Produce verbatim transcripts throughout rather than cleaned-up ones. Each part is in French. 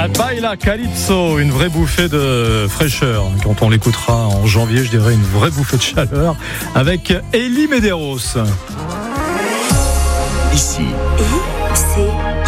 La Baila Calypso, une vraie bouffée de fraîcheur. Quand on l'écoutera en janvier, je dirais une vraie bouffée de chaleur avec Elie Medeiros. Ici, I C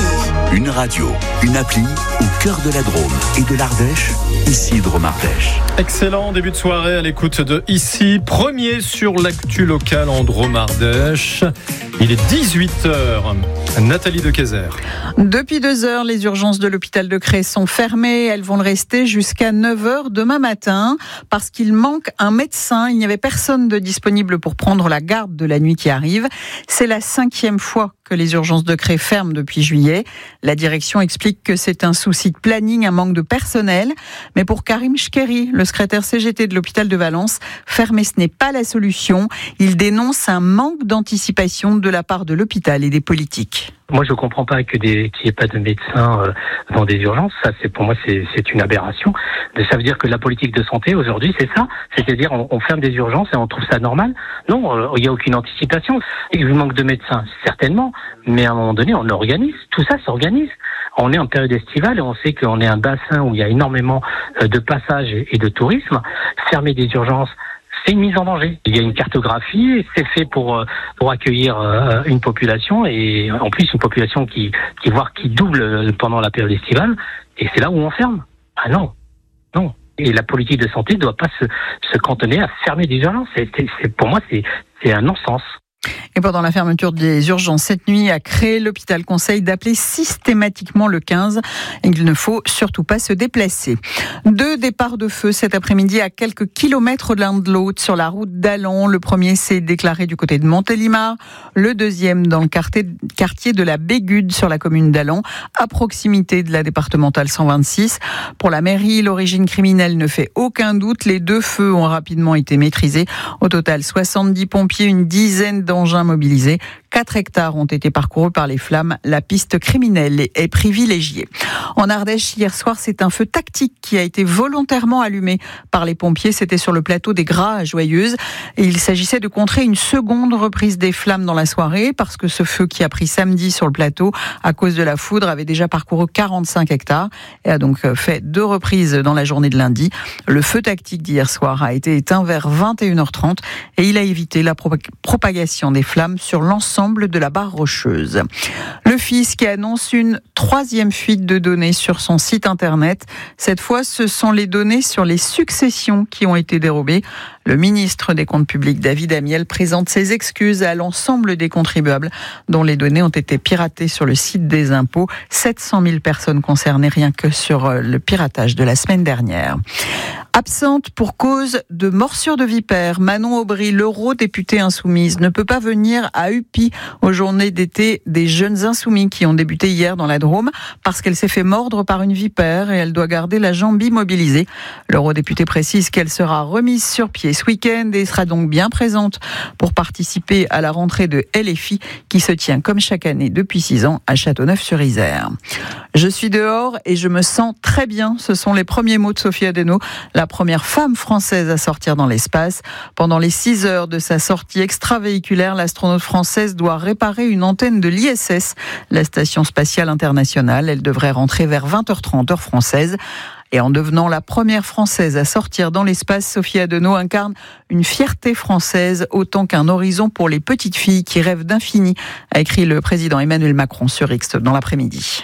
I. Une radio, une appli au cœur de la Drôme et de l'Ardèche, ici Drôme Ardèche. Excellent début de soirée à l'écoute de Ici, premier sur l'actu locale en Drôme Ardèche. Il est dix-huit heures. Nathalie Dequezer. Depuis deux heures, les urgences de l'hôpital de Cré sont fermées. Elles vont le rester jusqu'à neuf heures demain matin parce qu'il manque un médecin. Il n'y avait personne de disponible pour prendre la garde de la nuit qui arrive. C'est la cinquième fois que les urgences de Cré ferment depuis juillet. La direction explique que c'est un souci de planning, un manque de personnel. Mais pour Karim Chkeri, le secrétaire C G T de l'hôpital de Valence, fermer ce n'est pas la solution. Il dénonce un manque d'anticipation de la part de l'hôpital et des politiques. Moi, je comprends pas que des, qu'il n'y ait pas de médecins euh, dans des urgences. Ça, c'est pour moi, c'est, c'est une aberration. Ça veut dire que la politique de santé aujourd'hui, c'est ça. C'est-à-dire, on, on ferme des urgences et on trouve ça normal. Non, euh, il n'y a aucune anticipation. Il manque de médecins, certainement, mais à un moment donné, on organise. Tout ça s'organise. On est en période estivale et on sait qu'on est un bassin où il y a énormément de passages et de tourisme. Fermer des urgences, c'est une mise en danger. Il y a une cartographie, c'est fait pour pour accueillir une population et en plus une population qui qui voire qui double pendant la période estivale et c'est là où on ferme. Ah non, non. Et la politique de santé ne doit pas se se cantonner à fermer des urgences. C'est, c'est pour moi c'est c'est un non-sens. Et pendant la fermeture des urgences cette nuit à Cré, l'hôpital conseille d'appeler systématiquement le quinze et qu'il ne faut surtout pas se déplacer. Deux départs de feu cet après-midi à quelques kilomètres l'un de l'autre sur la route d'Allons. Le premier s'est déclaré du côté de Montélimar, le deuxième dans le quartier de la Bégude sur la commune d'Allons, à proximité de la départementale cent vingt-six. Pour la mairie, l'origine criminelle ne fait aucun doute. Les deux feux ont rapidement été maîtrisés. Au total, soixante-dix pompiers, une dizaine d'engins mobilisés. quatre hectares ont été parcourus par les flammes. La piste criminelle est privilégiée. En Ardèche, hier soir, c'est un feu tactique qui a été volontairement allumé par les pompiers. C'était sur le plateau des Gras à Joyeuse. Et il s'agissait de contrer une seconde reprise des flammes dans la soirée parce que ce feu qui a pris samedi sur le plateau à cause de la foudre avait déjà parcouru quarante-cinq hectares et a donc fait deux reprises dans la journée de lundi. Le feu tactique d'hier soir a été éteint vers vingt et une heures trente et il a évité la propagation des flammes sur l'ensemble de la barre rocheuse. Le fisc annonce une troisième fuite de données sur son site internet. Cette fois, ce sont les données sur les successions qui ont été dérobées. Le ministre des Comptes publics, David Amiel, présente ses excuses à l'ensemble des contribuables dont les données ont été piratées sur le site des impôts. sept cent mille personnes concernées rien que sur le piratage de la semaine dernière. Absente pour cause de morsure de vipère, Manon Aubry, l'eurodéputée insoumise, ne peut pas venir à U P I aux journées d'été des jeunes insoumis qui ont débuté hier dans la Drôme parce qu'elle s'est fait mordre par une vipère et elle doit garder la jambe immobilisée. L'eurodéputée précise qu'elle sera remise sur pied ce week-end et sera donc bien présente pour participer à la rentrée de L F I qui se tient comme chaque année depuis six ans à Châteauneuf-sur-Isère. Je suis dehors et je me sens très bien. Ce sont les premiers mots de Sophie Adeno, la première femme française à sortir dans l'espace. Pendant les six heures de sa sortie extravéhiculaire, l'astronaute française doit réparer une antenne de l'I S S, la station spatiale internationale. Elle devrait rentrer vers vingt heures trente heure française. Et en devenant la première Française à sortir dans l'espace, Sophie Adeno incarne une fierté française autant qu'un horizon pour les petites filles qui rêvent d'infini, a écrit le président Emmanuel Macron sur X dans l'après-midi.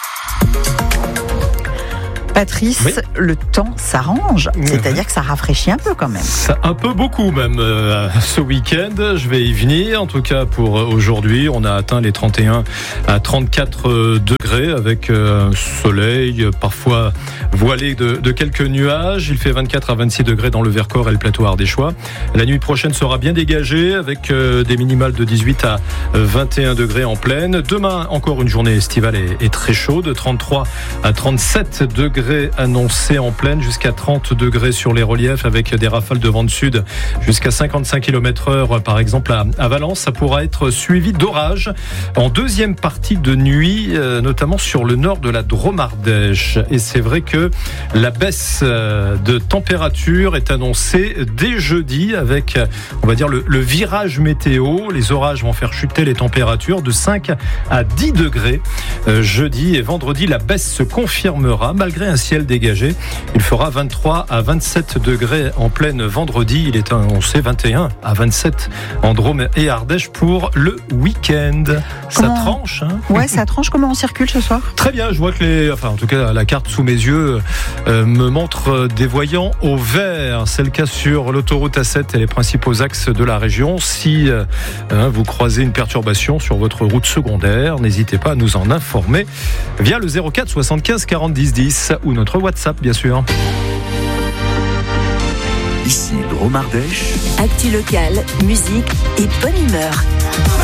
Patrice, oui. Le temps s'arrange, c'est-à-dire que ça rafraîchit un peu quand même. Ça, un peu beaucoup même euh, ce week-end, je vais y venir. En tout cas pour aujourd'hui, on a atteint les trente et un à trente-quatre degrés avec euh, soleil, parfois voilé de, de quelques nuages. Il fait vingt-quatre à vingt-six degrés dans le Vercors et le plateau ardéchois. La nuit prochaine sera bien dégagée avec euh, des minimales de dix-huit à vingt et un degrés en pleine. Demain, encore une journée estivale et, et très chaude, trente-trois à trente-sept degrés degrés annoncés en plaine, jusqu'à trente degrés sur les reliefs avec des rafales de vent de sud jusqu'à cinquante-cinq kilomètres heure par exemple à, à Valence. Ça pourra être suivi d'orages en deuxième partie de nuit, euh, notamment sur le nord de la Drôme-Ardèche. Et c'est vrai que la baisse euh, de température est annoncée dès jeudi avec, on va dire, le, le virage météo. Les orages vont faire chuter les températures de cinq à dix degrés euh, jeudi et vendredi. La baisse se confirmera malgré un ciel dégagé. Il fera vingt-trois à vingt-sept degrés en pleine vendredi. Il est annoncé vingt et un à vingt-sept en Drôme et Ardèche pour le week-end. Ça Comment... tranche, hein ? Ouais, ça tranche. Comment on circule ce soir ? Très bien, je vois que les, enfin en tout cas la carte sous mes yeux euh, me montre des voyants au vert. C'est le cas sur l'autoroute A sept et les principaux axes de la région. Si euh, vous croisez une perturbation sur votre route secondaire, n'hésitez pas à nous en informer via le zéro quatre soixante-quinze quarante dix dix ou notre WhatsApp bien sûr. Ici Drôme-Ardèche. Actu locale, musique et bonne humeur.